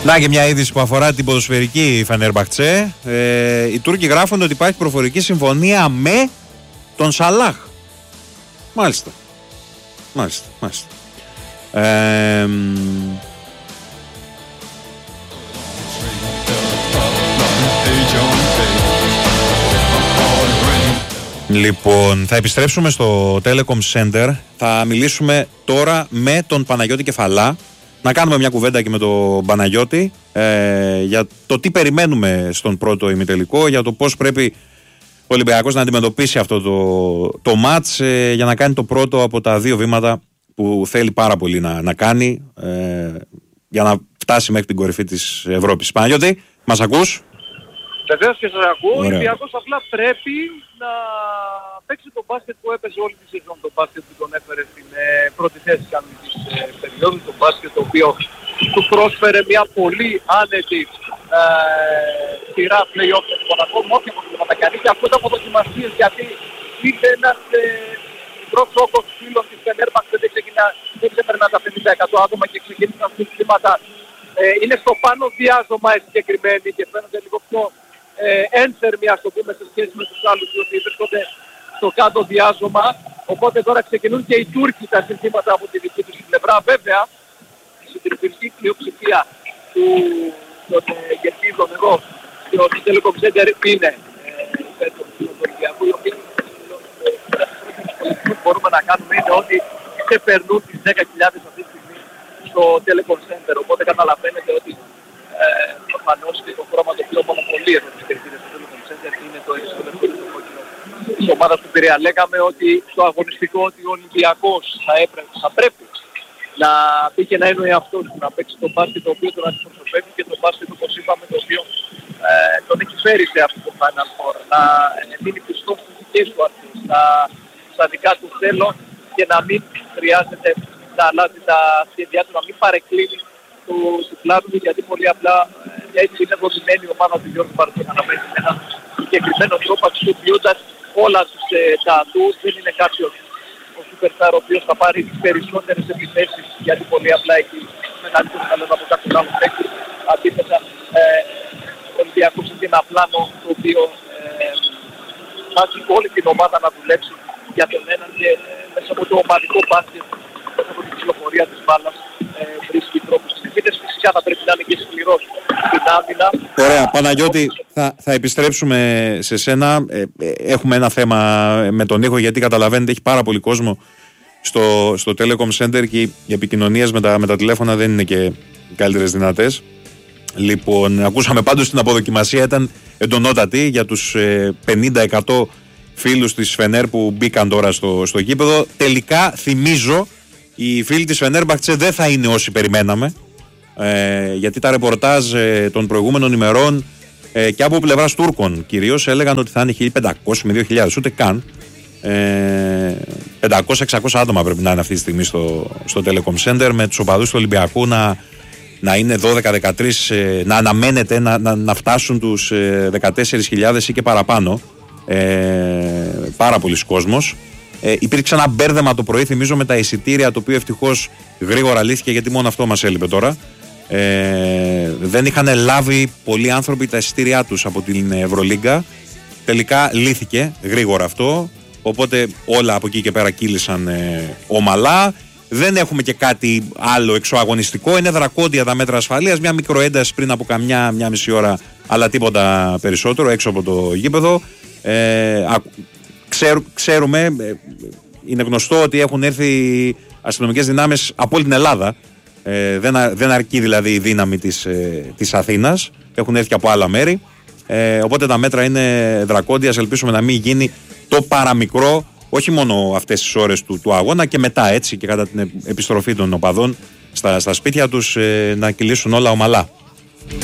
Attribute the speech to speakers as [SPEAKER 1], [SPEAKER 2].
[SPEAKER 1] Να και μια είδηση που αφορά την ποδοσφαιρική Φενέρμπαχτσε. Οι Τούρκοι γράφουν ότι υπάρχει προφορική συμφωνία με τον Σαλάχ. Μάλιστα. Λοιπόν, θα επιστρέψουμε στο Telecom Center. Θα μιλήσουμε τώρα με τον Παναγιώτη Κεφαλά. Να κάνουμε μια κουβέντα και με τον Παναγιώτη για το τι περιμένουμε στον πρώτο ημιτελικό, για το πώς πρέπει ο Ολυμπιακός να αντιμετωπίσει αυτό το μάτς για να κάνει το πρώτο από τα δύο βήματα που θέλει πάρα πολύ να κάνει για να φτάσει μέχρι την κορυφή της Ευρώπης. Παναγιώτη, μας ακούς?
[SPEAKER 2] Βεβαίως και σας ακούω. Ο Ολυμπιακός απλά πρέπει να παίξει το μπάσκετ που έπαιζε όλη τη σεζόν. Το μπάσκετ που τον έφερε στην πρώτη θέση κανονικής περίοδου. Το μπάσκετ το οποίο του πρόσφερε μια πολύ άνετη σειρά play-off με τον Μονακό. Όχι αποκλειστικά κάνει και ακούτε από δοκιμασίες, γιατί είναι ένας μικρός όγκος φίλων της Φενέρμπαχτσε, δεν ξεπερνά τα 50% άτομα και ξεκίνησαν συστήματα. Είναι στο πάνω διάζωμα συγκεκριμένοι και φαίνονται λίγο πιο ένθερμοι, ας το πούμε, σε σχέση με τους άλλους, διότι βρίσκονται στο κάτω διάζωμα. Οπότε τώρα ξεκινούν και οι Τούρκοι τα συνθήματα από τη δική τους πλευρά. Βέβαια, η συντριπτική πλειοψηφία των κερκίδων εδώ στο Telecom Center είναι υπέρ του Ολυμπιακού, οι οποίοι μπορούμε να κάνουμε είναι ότι ξεπερνούν τις 10.000 αυτή τη στιγμή στο Telecom Center. Οπότε καταλαβαίνετε ότι προφανώς και το χρώμα το οποίο μονοπολεί εδώ τις κερκίδες στο Telecom Center είναι το λευκό κόκκινο της ομάδας του Πειραιά. Λέγαμε ότι στο αγωνιστικό ότι ο Ολυμπιακός θα πρέπει να πει και να είναι ο εαυτός του, να παίξει το μπάσκετ το οποίο τον αντιπροσωπεύει και το μπάσκετ όπως είπαμε το οποίο τον έχει φέρει σε αυτό το Final Four. Να μείνει πιστός στις δικές του αρχές, στα δικά του θέλω και να μην χρειάζεται να αλλάζει τα σχέδιά του, να μην παρεκκλίνει του πλάτου του, γιατί πολύ απλά έτσι είναι δομημένη η ομάδα του Γιώργου Μπαρτζόκα να παίζει με έναν συγκεκριμένο τρόπο αξιοποιώντας όλα τους τα ατού. Δεν είναι κάποιος ο Superstar ο οποίος θα πάρει τις περισσότερες επιθέσεις, γιατί πολύ απλά έχει μεγαλύτερο ταλέντο από κάποιον άλλο παίκτη. Αντίθετα, ο Ολυμπιακός έχει ένα πλάνο το οποίο βάζει όλη την ομάδα να δουλέψει για τον έναν και μέσα από το ομαδικό μπάσκετ, μέσα από την κυκλοφορία της μπάλας, βρίσκει τρόπους. Φυσικά θα πρέπει να είναι και σκληρός στην άμυνα. Ωραία,
[SPEAKER 1] Παναγιώτη, θα επιστρέψουμε σε σένα. Έχουμε ένα θέμα με τον ήχο, γιατί καταλαβαίνετε έχει πάρα πολύ κόσμο στο Telecom Center και οι επικοινωνίες με τα τηλέφωνα δεν είναι και καλύτερες δυνατές. Λοιπόν, ακούσαμε πάντως την αποδοκιμασία, ήταν εντονότατη για τους 50% φίλους της Φενέρ που μπήκαν τώρα στο γήπεδο. Τελικά, θυμίζω, οι φίλοι της Φενέρμπαχτσε δεν θα είναι όσοι περιμέναμε, γιατί τα ρεπορτάζ των προηγούμενων ημερών και από πλευράς Τούρκων κυρίως έλεγαν ότι θα είναι 1.500 με 2.000, ούτε καν. 500-600 άτομα πρέπει να είναι αυτή τη στιγμή στο Telecom Center, με τους οπαδούς του Ολυμπιακού να είναι 12-13, να αναμένεται να φτάσουν τους 14.000 ή και παραπάνω. Πάρα πολλοί κόσμος. Υπήρξε ένα μπέρδεμα το πρωί, θυμίζω, με τα εισιτήρια, το οποίο ευτυχώς γρήγορα λύθηκε, γιατί μόνο αυτό μας έλειπε τώρα. Δεν είχαν λάβει πολλοί άνθρωποι τα εισιτήριά τους από την Ευρωλίγκα. Τελικά λύθηκε γρήγορα αυτό, οπότε όλα από εκεί και πέρα κύλησαν ομαλά. Δεν έχουμε και κάτι άλλο εξωαγωνιστικό. Είναι δρακόντια τα μέτρα ασφαλείας. Μια μικροένταση πριν από μια μισή ώρα, αλλά τίποτα περισσότερο έξω από το γήπεδο. Ξέρουμε, είναι γνωστό ότι έχουν έρθει αστυνομικές δυνάμεις από όλη την Ελλάδα. Δεν αρκεί δηλαδή η δύναμη της Αθήνας. Έχουν έρθει και από άλλα μέρη. Οπότε τα μέτρα είναι δρακόντια. Ελπίσουμε να μην γίνει το παραμικρό, όχι μόνο αυτές τις ώρες του αγώνα, και μετά, έτσι, και κατά την επιστροφή των οπαδών στα σπίτια τους, να κυλήσουν όλα ομαλά.